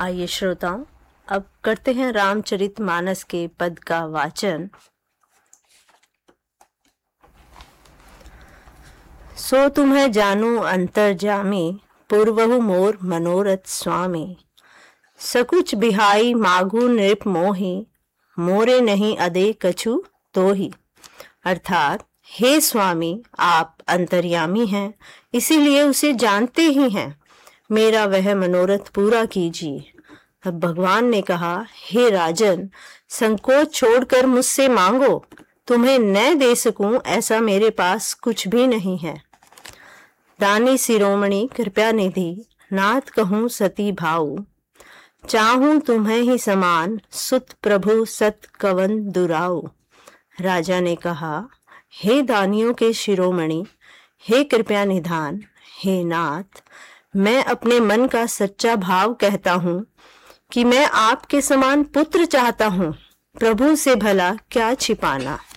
आइए श्रोताओं, अब करते हैं रामचरितमानस के पद का वाचन। सो तुम्हें जानू अंतर्जामी, पूर्वहु मोर मनोरथ स्वामी। सकुच बिहाई मागु नृप मोहि, मोरे नहीं अदे कछु तोहि। अर्थात, हे स्वामी, आप अंतर्यामी हैं, इसीलिए उसे जानते ही हैं। मेरा वह मनोरथ पूरा कीजिए। तब भगवान ने कहा, हे राजन, संकोच छोड़कर मुझसे मांगो। तुम्हें न दे सकूं ऐसा मेरे पास कुछ भी नहीं है। दानी शिरोमणि कृपया निधि, नाथ कहूं सती भाऊ। चाहूं तुम्हें ही समान, सुत प्रभु सत कवन दुराऊ। राजा ने कहा, हे दानियों के शिरोमणि, हे कृपया निधान, हे नाथ, मैं अपने मन का सच्चा भाव कहता हूँ कि मैं आपके समान पुत्र चाहता हूँ। प्रभु से भला क्या छिपाना।